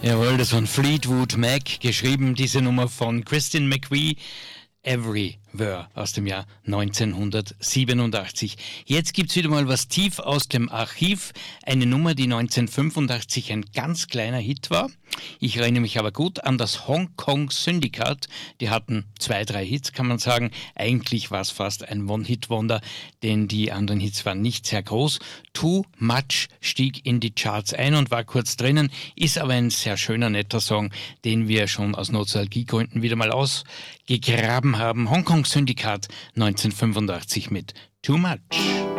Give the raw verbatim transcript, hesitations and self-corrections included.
Jawohl, das von Fleetwood Mac, geschrieben diese Nummer von Christine McVie, Everywhere aus dem Jahr neunzehnhundertsiebenundachtzig. Jetzt gibt's wieder mal was tief aus dem Archiv, eine Nummer, die neunzehnhundertfünfundachtzig ein ganz kleiner Hit war. Ich erinnere mich aber gut an das Hongkong Syndikat. Die hatten zwei, drei Hits, kann man sagen. Eigentlich war es fast ein One-Hit-Wonder, denn die anderen Hits waren nicht sehr groß. Too Much stieg in die Charts ein und war kurz drinnen, ist aber ein sehr schöner, netter Song, den wir schon aus Nostalgiegründen wieder mal ausgegraben haben. Hongkong Syndikat neunzehnhundertfünfundachtzig mit Too Much.